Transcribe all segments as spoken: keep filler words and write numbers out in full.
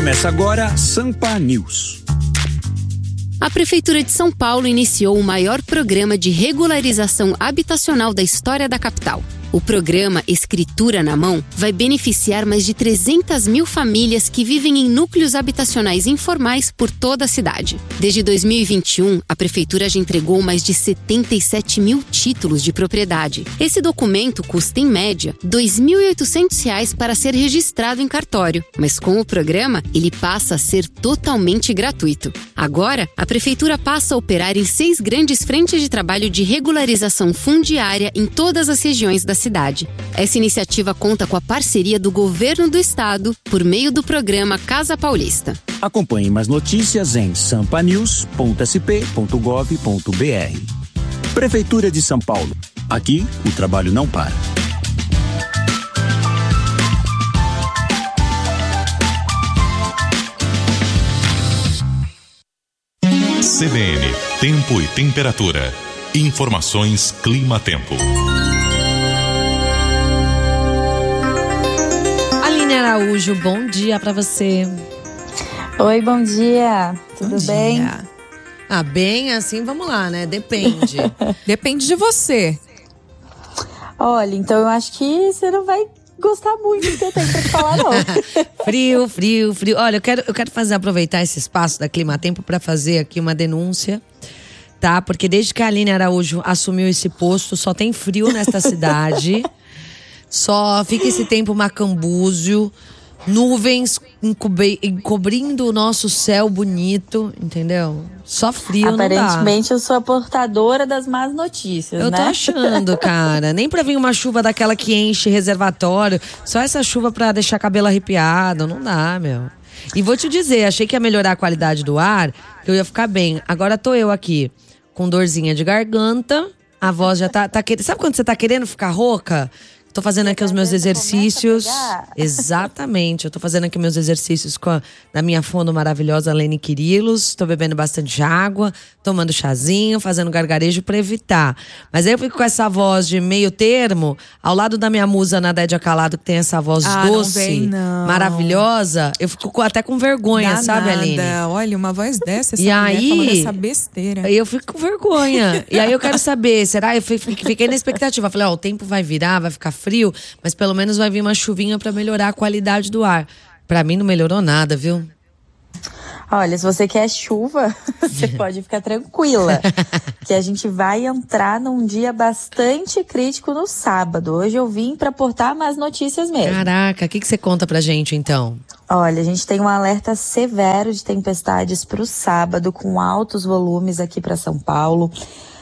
Começa agora Sampa News. A Prefeitura de São Paulo iniciou o maior programa de regularização habitacional da história da capital. O programa Escritura na Mão vai beneficiar mais de trezentas mil famílias que vivem em núcleos habitacionais informais por toda a cidade. Desde dois mil e vinte e um, a Prefeitura já entregou mais de setenta e sete mil títulos de propriedade. Esse documento custa, em média, dois mil e oitocentos reais para ser registrado em cartório. Mas com o programa, ele passa a ser totalmente gratuito. Agora, a Prefeitura passa a operar em seis grandes frentes de trabalho de regularização fundiária em todas as regiões da cidade. Essa iniciativa conta com a parceria do Governo do Estado por meio do programa Casa Paulista. Acompanhe mais notícias em sampa news ponto s p ponto gov ponto b r. Prefeitura de São Paulo. Aqui, o trabalho não para. C B N, Tempo e Temperatura. Informações Clima-Tempo. Aline Araújo, bom dia pra você. Oi, bom dia. Tudo bom bem? Dia. Ah, bem assim, vamos lá, né? Depende. Depende de você. Olha, então eu acho que você não vai gostar muito do que eu tenho pra te falar, não. Frio, frio, frio. Olha, eu quero, eu quero fazer, aproveitar esse espaço da Clima-Tempo pra fazer aqui uma denúncia, tá? Porque desde que a Aline Araújo assumiu esse posto, só tem frio nesta cidade. Só fica esse tempo macambúzio, nuvens encobre, encobrindo o nosso céu bonito, entendeu? Só frio. Aparentemente eu sou a portadora das más notícias, eu né? Eu tô achando, cara. Nem pra vir uma chuva daquela que enche reservatório. Só essa chuva pra deixar cabelo arrepiado. Não dá, meu. E vou te dizer, achei que ia melhorar a qualidade do ar, que eu ia ficar bem. Agora tô eu aqui com dorzinha de garganta. A voz já tá, tá querendo. Sabe quando você tá querendo ficar rouca? Tô fazendo aqui os meus exercícios. Exatamente. Eu tô fazendo aqui meus exercícios com a da minha fono maravilhosa Lene Quirilos. Tô bebendo bastante água, tomando chazinho, fazendo gargarejo pra evitar. Mas aí eu fico com essa voz de meio termo, ao lado da minha musa Nadédia Calado, que tem essa voz ah, doce, não vem, não. maravilhosa. Eu fico até com vergonha, Dá sabe, nada. Aline? Olha, uma voz dessa, essa e aí, falando essa besteira. Aí eu fico com vergonha. E aí eu quero saber, será? Eu fiquei na expectativa. Falei, ó, o tempo vai virar, vai ficar frio, mas pelo menos vai vir uma chuvinha pra melhorar a qualidade do ar. Pra mim não melhorou nada, viu? Olha, se você quer chuva, você pode ficar tranquila, que a gente vai entrar num dia bastante crítico no sábado. Hoje eu vim pra portar mais notícias mesmo. Caraca, o que, que você conta pra gente então? Olha, a gente tem um alerta severo de tempestades pro sábado, com altos volumes aqui pra São Paulo.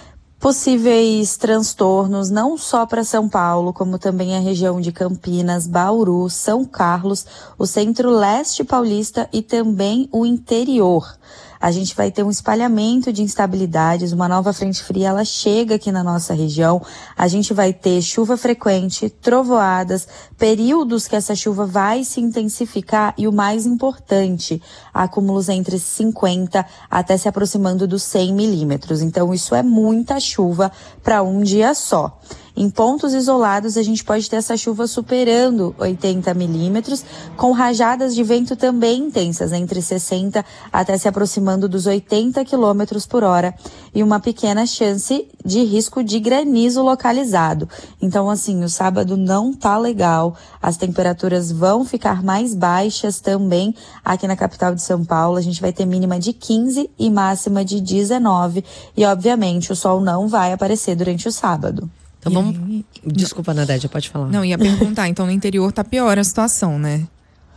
Possíveis transtornos não só para São Paulo, como também a região de Campinas, Bauru, São Carlos, o centro-leste paulista e também o interior. A gente vai ter um espalhamento de instabilidades, uma nova frente fria, ela chega aqui na nossa região. A gente vai ter chuva frequente, trovoadas, períodos que essa chuva vai se intensificar e o mais importante, acúmulos entre cinquenta até se aproximando dos cem milímetros. Então isso é muita chuva para um dia só. Em pontos isolados, a gente pode ter essa chuva superando oitenta milímetros, com rajadas de vento também intensas, entre sessenta até se aproximando dos oitenta quilômetros por hora, e uma pequena chance de risco de granizo localizado. Então, assim, o sábado não tá legal, as temperaturas vão ficar mais baixas também aqui na capital de São Paulo. A gente vai ter mínima de quinze e máxima de dezenove, e obviamente o sol não vai aparecer durante o sábado. Então vamos... Aí? Desculpa, Nadédia, pode falar. Não, ia perguntar, então no interior tá pior a situação, né?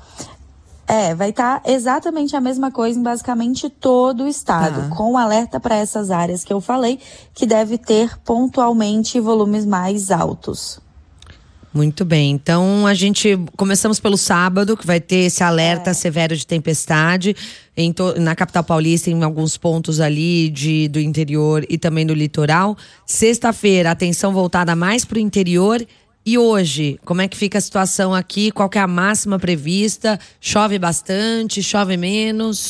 É, vai estar tá exatamente a mesma coisa em basicamente todo o estado, tá, com alerta para essas áreas que eu falei, que deve ter pontualmente volumes mais altos. Muito bem, então a gente começamos pelo sábado, que vai ter esse alerta é. severo de tempestade em to, na capital paulista, em alguns pontos ali de, do interior e também do litoral. Sexta-feira, atenção voltada mais para o interior. E hoje, como é que fica a situação aqui? Qual que é a máxima prevista? Chove bastante? Chove menos?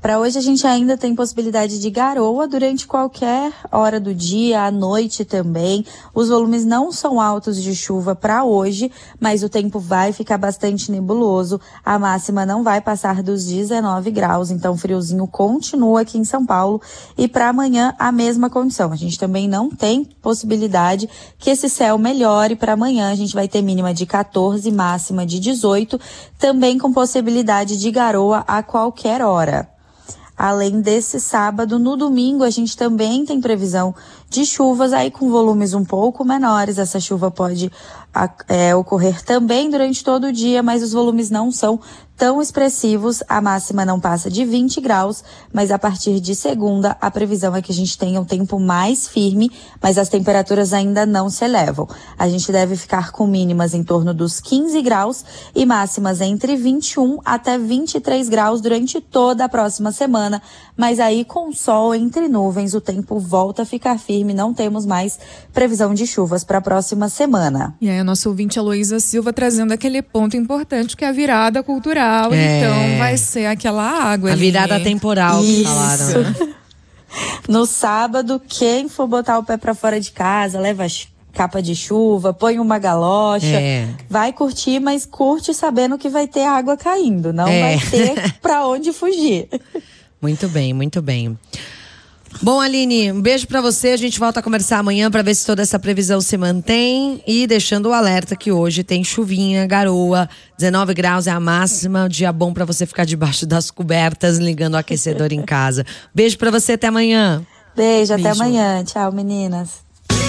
Para hoje a gente ainda tem possibilidade de garoa durante qualquer hora do dia, à noite também. Os volumes não são altos de chuva para hoje, mas o tempo vai ficar bastante nebuloso. A máxima não vai passar dos dezenove graus, então o friozinho continua aqui em São Paulo. E para amanhã a mesma condição. A gente também não tem possibilidade que esse céu melhore. Para amanhã a gente vai ter mínima de quatorze, máxima de dezoito, também com possibilidade de garoa a qualquer hora. Além desse sábado, no domingo a gente também tem previsão de chuvas aí com volumes um pouco menores. Essa chuva pode é, ocorrer também durante todo o dia, mas os volumes não são tão expressivos. A máxima não passa de vinte graus, mas a partir de segunda a previsão é que a gente tenha um tempo mais firme, mas as temperaturas ainda não se elevam. A gente deve ficar com mínimas em torno dos quinze graus e máximas entre vinte e um até vinte e três graus durante toda a próxima semana, mas aí com sol entre nuvens o tempo volta a ficar firme, não temos mais previsão de chuvas para a próxima semana. E aí a nossa ouvinte Heloísa Silva trazendo aquele ponto importante que é a virada cultural, É. então vai ser aquela água A ali. virada temporal que Isso. falaram, né? No sábado, quem for botar o pé para fora de casa, leva capa de chuva, põe uma galocha, É. vai curtir, mas curte sabendo que vai ter água caindo, não É. vai ter para onde fugir. Muito bem, muito bem. Bom, Aline, um beijo pra você. A gente volta a conversar amanhã pra ver se toda essa previsão se mantém. E deixando o alerta que hoje tem chuvinha, garoa, dezenove graus é a máxima. Dia bom pra você ficar debaixo das cobertas, ligando o aquecedor em casa. Beijo pra você, até amanhã. Beijo, até Beijo. amanhã. Tchau, meninas.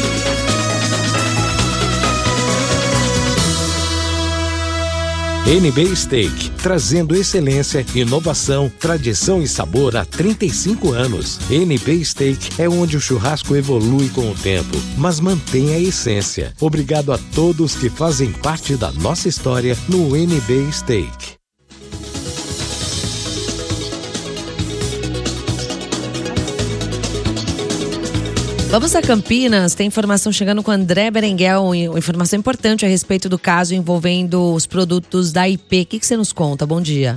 N B Steak, trazendo excelência, inovação, tradição e sabor há trinta e cinco anos. N B Steak é onde o churrasco evolui com o tempo, mas mantém a essência. Obrigado a todos que fazem parte da nossa história no N B Steak. Vamos a Campinas, tem informação chegando com o André Berenguel, informação importante a respeito do caso envolvendo os produtos da I P. O que, que você nos conta? Bom dia.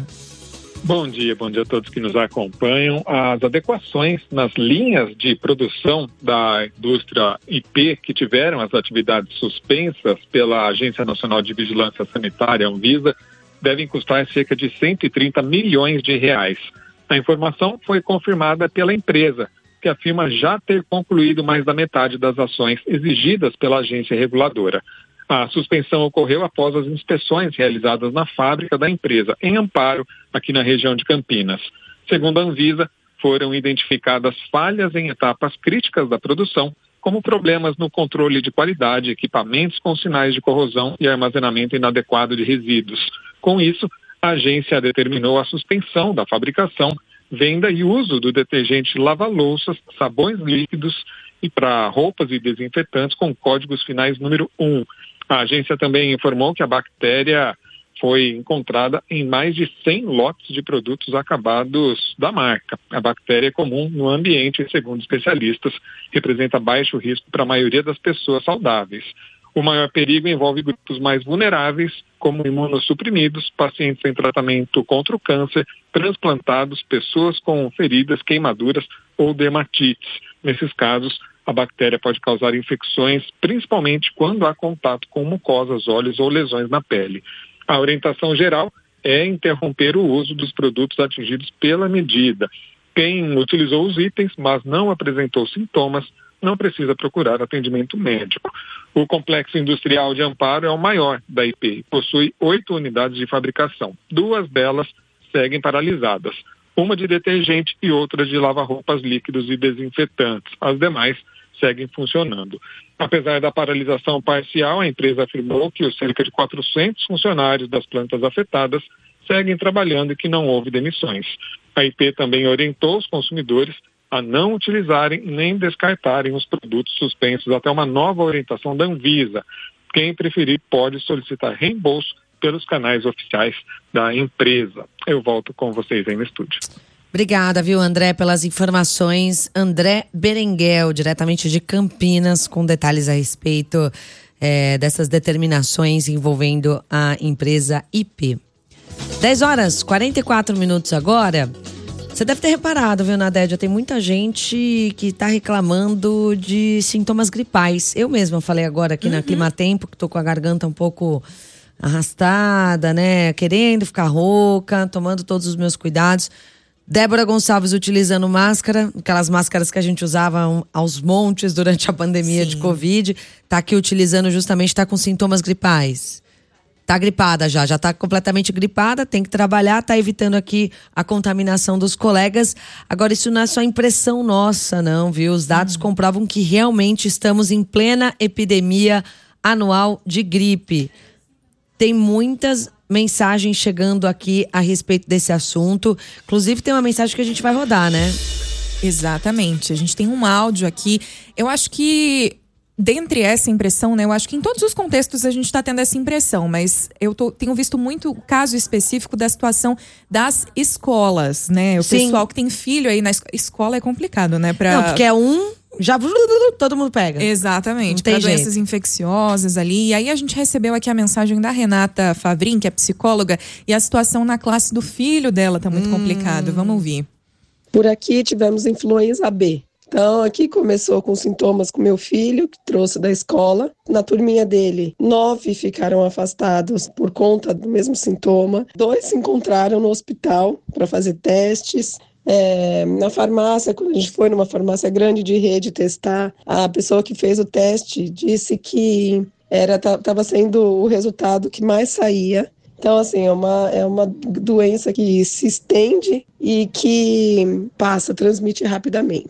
Bom dia, bom dia a todos que nos acompanham. As adequações nas linhas de produção da indústria I P que tiveram as atividades suspensas pela Agência Nacional de Vigilância Sanitária, Anvisa, devem custar cerca de cento e trinta milhões de reais. A informação foi confirmada pela empresa, que afirma já ter concluído mais da metade das ações exigidas pela agência reguladora. A suspensão ocorreu após as inspeções realizadas na fábrica da empresa, em Amparo, aqui na região de Campinas. Segundo a Anvisa, foram identificadas falhas em etapas críticas da produção, como problemas no controle de qualidade, equipamentos com sinais de corrosão e armazenamento inadequado de resíduos. Com isso, a agência determinou a suspensão da fabricação, venda e uso do detergente lava-louças, sabões líquidos e para roupas e desinfetantes com códigos finais número um. A agência também informou que a bactéria foi encontrada em mais de cem lotes de produtos acabados da marca. A bactéria é comum no ambiente e, segundo especialistas, representa baixo risco para a maioria das pessoas saudáveis. O maior perigo envolve grupos mais vulneráveis, como imunossuprimidos, pacientes em tratamento contra o câncer, transplantados, pessoas com feridas, queimaduras ou dermatites. Nesses casos, a bactéria pode causar infecções, principalmente quando há contato com mucosas, olhos ou lesões na pele. A orientação geral é interromper o uso dos produtos atingidos pela medida. Quem utilizou os itens, mas não apresentou sintomas, não precisa procurar atendimento médico. O complexo industrial de Amparo é o maior da I P e possui oito unidades de fabricação. Duas delas seguem paralisadas, uma de detergente e outra de lava-roupas líquidos e desinfetantes. As demais seguem funcionando. Apesar da paralisação parcial, a empresa afirmou que os cerca de quatrocentos funcionários das plantas afetadas seguem trabalhando e que não houve demissões. A I P também orientou os consumidores a não utilizarem nem descartarem os produtos suspensos até uma nova orientação da Anvisa. Quem preferir pode solicitar reembolso pelos canais oficiais da empresa. Eu volto com vocês aí no estúdio. Obrigada, viu, André, pelas informações. André Berenguel, diretamente de Campinas, com detalhes a respeito é, dessas determinações envolvendo a empresa I P. dez horas, quarenta e quatro minutos agora. Você deve ter reparado, viu, Nadédia? Tem muita gente que tá reclamando de sintomas gripais. Eu mesma falei agora aqui uhum. na Climatempo, que tô com a garganta um pouco arrastada, né? Querendo ficar rouca, tomando todos os meus cuidados. Débora Gonçalves utilizando máscara, aquelas máscaras que a gente usava aos montes durante a pandemia Sim. de Covid. Tá aqui utilizando justamente, tá com sintomas gripais. Tá gripada já, já tá completamente gripada, tem que trabalhar, tá evitando aqui a contaminação dos colegas. Agora, isso não é só impressão nossa, não, viu? Os dados hum. comprovam que realmente estamos em plena epidemia anual de gripe. Tem muitas mensagens chegando aqui a respeito desse assunto. Inclusive, tem uma mensagem que a gente vai rodar, né? Exatamente. A gente tem um áudio aqui. Eu acho que dentre essa impressão, né, eu acho que em todos os contextos a gente está tendo essa impressão, mas eu tô, tenho visto muito o caso específico da situação das escolas, né? O Sim. pessoal que tem filho aí na es- escola é complicado, né? Pra... Não, porque é um, já todo mundo pega. Exatamente, para doenças infecciosas ali. E aí a gente recebeu aqui a mensagem da Renata Favrin, que é psicóloga, e a situação na classe do filho dela tá muito hum. complicada. Vamos ouvir. Por aqui tivemos influenza B. Então, aqui começou com sintomas com meu filho, que trouxe da escola. Na turminha dele, nove ficaram afastados por conta do mesmo sintoma. Dois se encontraram no hospital para fazer testes. É, na farmácia, quando a gente foi numa farmácia grande de rede testar, a pessoa que fez o teste disse que era estava sendo o resultado que mais saía. Então, assim, é uma, é uma doença que se estende e que passa, transmite rapidamente.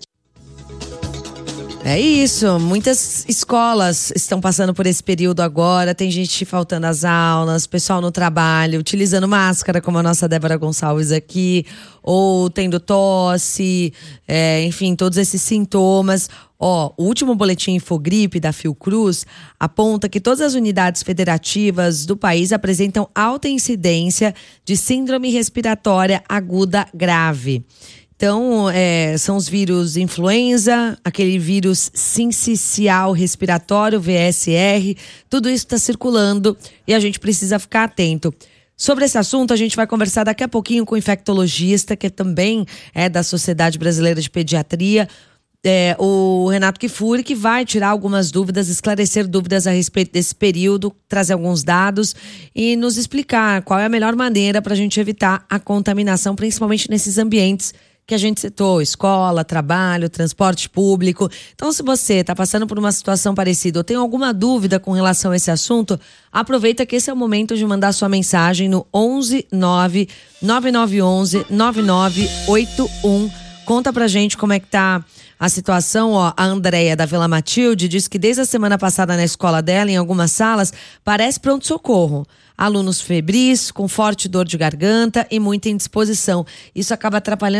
É isso, muitas escolas estão passando por esse período agora, tem gente faltando às aulas, pessoal no trabalho, utilizando máscara, como a nossa Débora Gonçalves aqui, ou tendo tosse, é, enfim, todos esses sintomas. Ó, o último boletim Infogripe da Fiocruz aponta que todas as unidades federativas do país apresentam alta incidência de síndrome respiratória aguda grave. Então, é, são os vírus influenza, aquele vírus sincicial respiratório, V S R, tudo isso está circulando e a gente precisa ficar atento. Sobre esse assunto, a gente vai conversar daqui a pouquinho com o infectologista, que também é da Sociedade Brasileira de Pediatria, é, o Renato Kifuri, que vai tirar algumas dúvidas, esclarecer dúvidas a respeito desse período, trazer alguns dados e nos explicar qual é a melhor maneira para a gente evitar a contaminação, principalmente nesses ambientes que a gente citou, escola, trabalho, transporte público. Então, se você está passando por uma situação parecida ou tem alguma dúvida com relação a esse assunto, aproveita que esse é o momento de mandar sua mensagem no onze nove nove nove um um nove nove oito um. Conta pra gente como é que tá a situação. Ó, a Andréia da Vila Matilde diz que desde a semana passada na escola dela, em algumas salas, parece pronto-socorro. Alunos febris, com forte dor de garganta e muita indisposição. Isso acaba atrapalhando